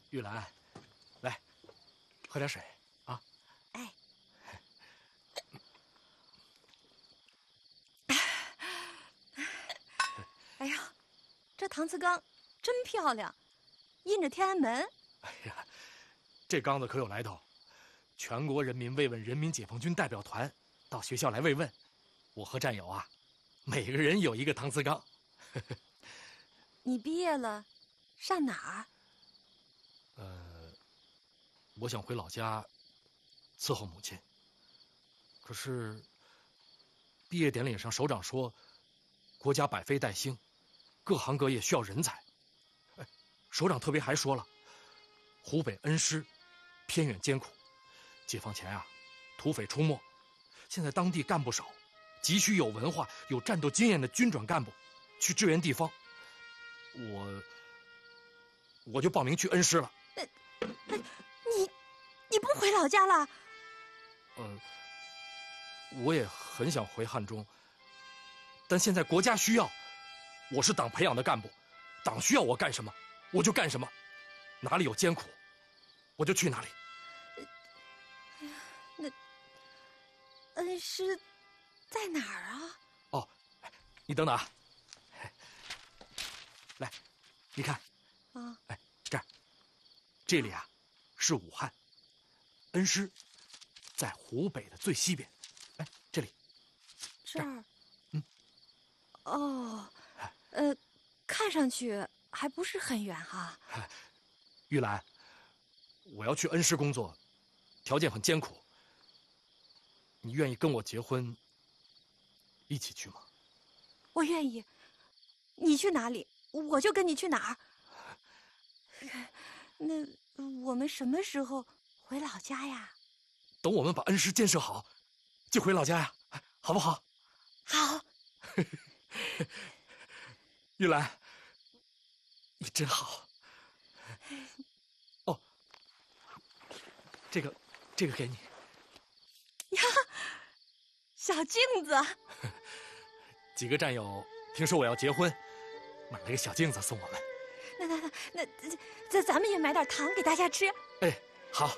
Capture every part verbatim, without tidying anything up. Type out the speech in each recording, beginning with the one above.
玉兰，来，喝点水啊。 哎。哎呀，这搪瓷缸真漂亮，印着天安门。 哎呀，这缸子可有来头，全国人民慰问人民解放军代表团到学校来慰问，我和战友啊，每个人有一个搪瓷缸。 你毕业了，上哪儿？ 呃，我想回老家伺候母亲。可是毕业典礼上，首长说，国家百废待兴，各行各业需要人才。哎，首长特别还说了，湖北恩施偏远艰苦，解放前啊，土匪出没，现在当地干部少，急需有文化、有战斗经验的军转干部去支援地方。我我就报名去恩施了。 呃，你你不回老家了？ 呃，我也很想回汉中，但现在国家需要，我是党培养的干部，党需要我干什么，我就干什么，哪里有艰苦，我就去哪里。 哎呀，那恩施在哪儿啊？ 哦，你等等啊，来，你看， 啊， 哎，这儿，这里啊，是武汉，恩施在湖北的最西边。哎，这里， 这儿， 嗯， 哦，呃，看上去还不是很远哈。 玉兰，我要去恩施工作，条件很艰苦，你愿意跟我结婚，一起去吗？ 我愿意，你去哪里，我就跟你去哪儿。那我们什么时候回老家呀？ 等我们把恩施建设好，就回老家呀，好不好？ 好。 玉兰，你真好。哦，这个，这个给你。 呀，小镜子。 几个战友听说我要结婚，买了个小镜子送我们。 那那那那，咱咱们也买点糖给大家吃。 哎，好。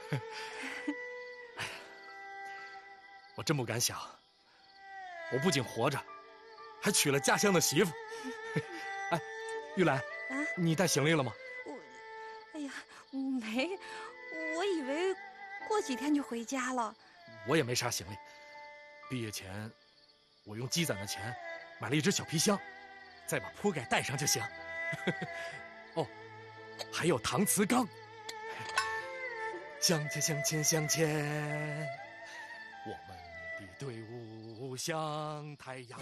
哎呀，我真不敢想，我不仅活着，还娶了家乡的媳妇。哎，玉兰， 啊， 你带行李了吗？ 我，哎呀，没，我以为过几天就回家了。 我也没啥行李，毕业前我用积攒的钱买了一只小皮箱，再把铺盖带上就行。哦，还有搪瓷缸。向前向前向前，我们的队伍像太阳。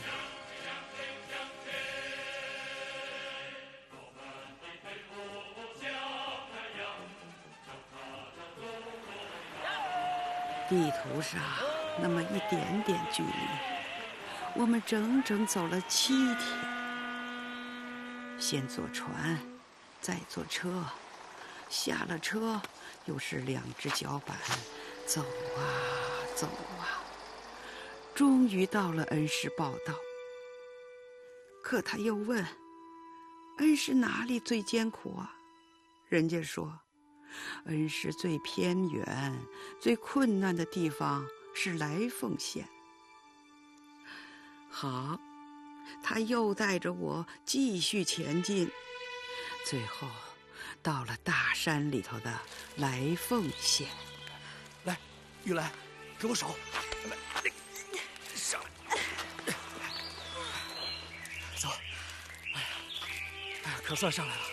地图上那么一点点距离，我们整整走了七天。先坐船，再坐车，下了车又是两只脚板，走啊走啊，终于到了恩施报道。可他又问，恩施哪里最艰苦啊？人家说，恩施最偏远、最困难的地方是来凤县。好，他又带着我继续前进，最后到了大山里头的来凤县。 来，玉兰，给我手，来，上来，走。哎呀，哎呀，可算上来了。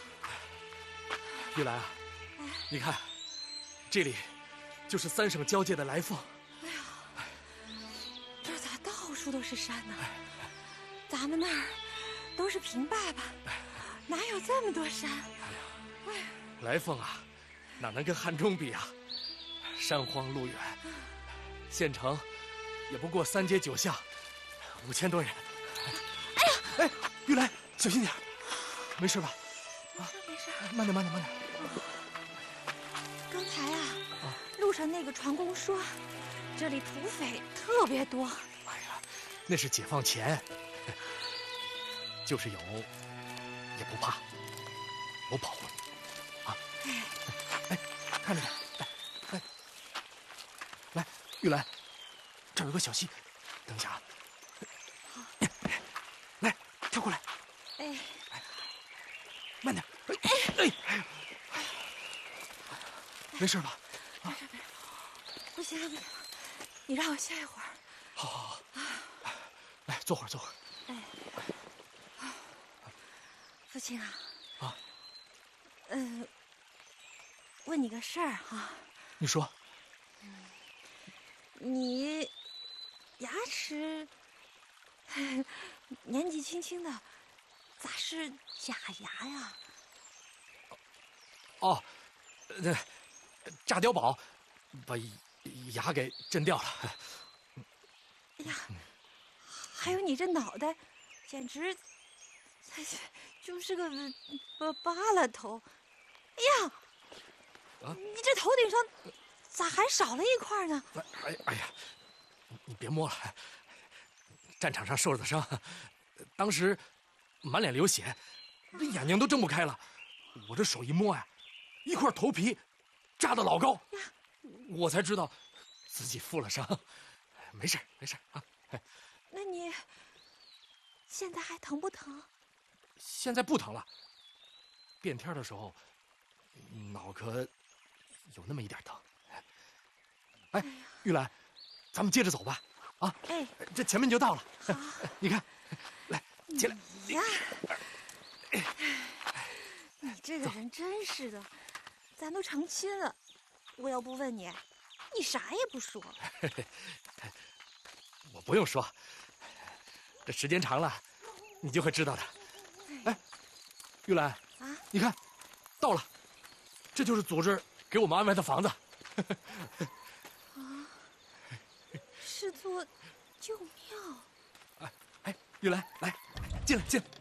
玉兰啊，你看，这里就是三省交界的来凤。 哎呀，这咋到处都是山呢？咱们那儿都是平坝坝，哪有这么多山？哎呀， 来凤啊，哪能跟汉中比啊？山荒路远，县城也不过三街九巷，五千多人。 哎呀， 哎，玉兰，小心点，没事吧？ 没事没事， 慢点慢点慢点。 刚才啊，路上那个船工说，这里土匪特别多。 哎呀，那是解放前，就是有也不怕，我保护你啊！ 哎， 玉兰，这儿有个小溪，等一下啊。 好， 来，跳过来。 哎， 慢点。哎哎，没事吧？ 没事没事，不行了不行了，你让我歇一会儿。 好好好。来，坐会儿坐会儿。 哎，父亲啊。 啊。 呃，问你个事儿哈。 你说。 嗯，你牙齿年纪轻轻的，咋是假牙呀？ 哦，那炸碉堡把牙给震掉了。 哎呀，还有你这脑袋，简直就是个呃疤了头。哎呀，啊，你这头顶上咋还少了一块呢？ 哎哎呀，你别摸了，战场上受的伤，当时满脸流血，这眼睛都睁不开了。我这手一摸呀，一块头皮扎得老高，我才知道自己负了伤。没事没事啊。 那你现在还疼不疼？ 现在不疼了。变天的时候，脑壳有那么一点疼。哎，玉兰，咱们接着走吧。啊， 哎， 这前面就到了。 好， 你看，来，进来。 你呀，你这个人真是的，咱都成亲了，我要不问你，你啥也不说。 我不用说，这时间长了，你就会知道的。哎，玉兰啊，你看，到了，这就是组织给我们安排的房子。 啊，是座旧庙。 哎哎，玉兰，来，进来进来。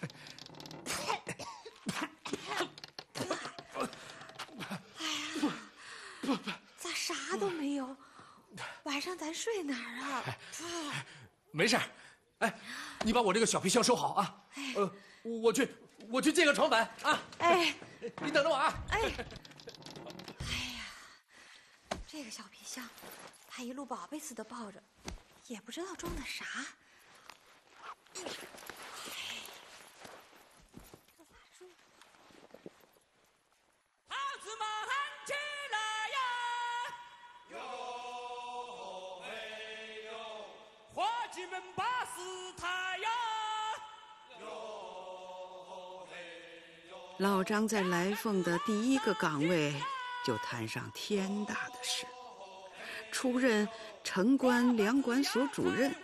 哎呀，咋啥都没有？晚上咱睡哪儿啊？ 没事，哎，你把我这个小皮箱收好啊。呃，我去，我去借个床板啊。 哎， 你等着我啊。 哎，哎呀，这个小皮箱，他一路宝贝似的抱着，也不知道装的啥。 老张在来凤的第一个岗位就摊上天大的事，出任城关粮管所主任。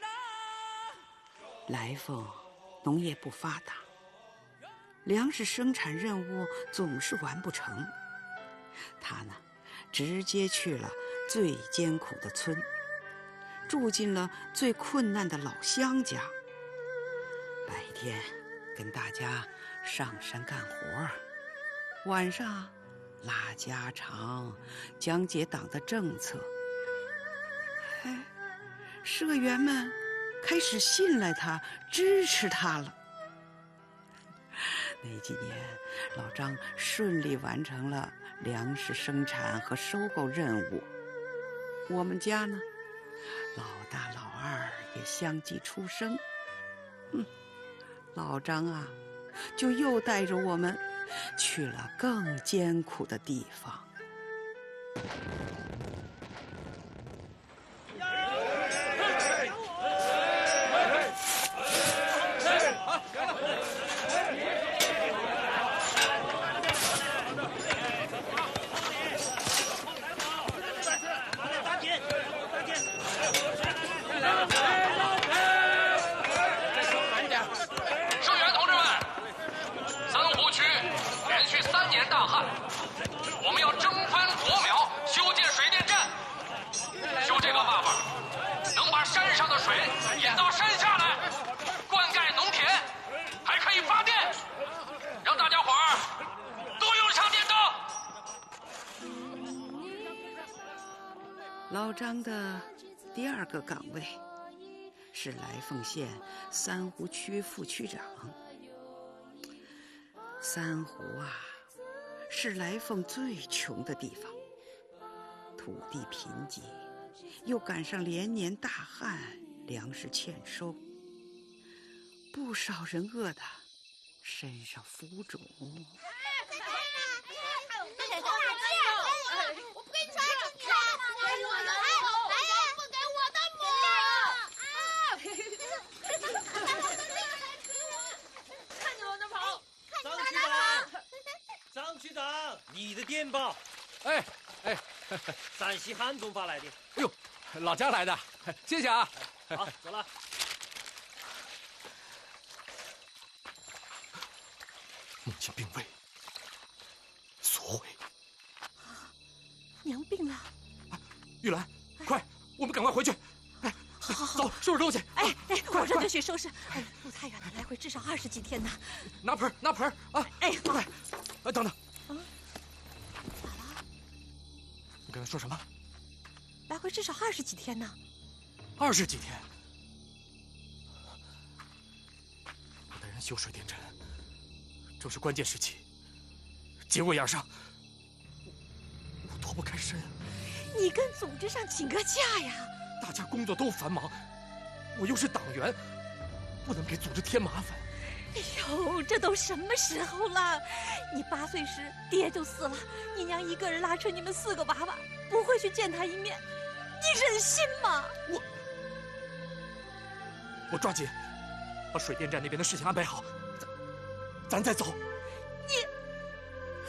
来凤农业不发达，粮食生产任务总是完不成，他呢，直接去了最艰苦的村，住进了最困难的老乡家。白天跟大家上山干活，晚上拉家常，讲解党的政策。哎，社员们开始信赖他，支持他了。那几年，老张顺利完成了粮食生产和收购任务。我们家呢，老大老二也相继出生。嗯，老张啊，就又带着我们去了更艰苦的地方。老张的第二个岗位是来凤县三湖区副区长。三湖啊，是来凤最穷的地方，土地贫瘠， 又赶上连年大旱，粮食欠收，不少人饿得身上浮肿。 张区长，你的电报。 哎哎， 陕西汉中发来的。 哎呦，老家来的，谢谢啊。 好，走了。 母亲病危，所为。 娘病了。 玉兰，快，我们赶快回去。哎， 好，好， 走，收拾东西。 哎哎，我这就去收拾。哎，路太远了，来回至少二十几天呢。 拿盆，拿盆啊！ 哎，好。 快，哎，等等。 啊？咋了？ 你刚才说什么？ 来回至少二十几天呢。 二十几天。我带人修水电站，正是关键时期，节骨眼上，我我脱不开身。 你跟组织上请个假呀！ 大家工作都繁忙，我又是党员，不能给组织添麻烦。 哎呦，这都什么时候了？你八岁时爹就死了，你娘一个人拉扯你们四个娃娃，不会去见他一面，你忍心吗？ 我我抓紧把水电站那边的事情安排好，咱咱再走。